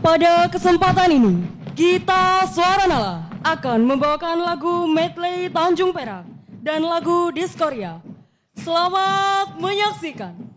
Pada kesempatan ini, kita Suara Nala akan membawakan lagu medley Tanjung Perak dan lagu Diskoria. Selamat menyaksikan.